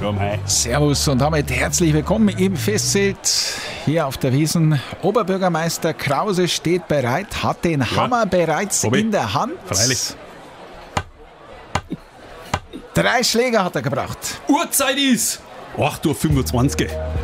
Servus und damit herzlich willkommen im Festzelt hier auf der Wiesn. Oberbürgermeister Krause steht bereit, hat den Hammer bereits in der Hand. Freilich. 3 Schläger hat er gebracht. Uhrzeit ist 8:25 Uhr.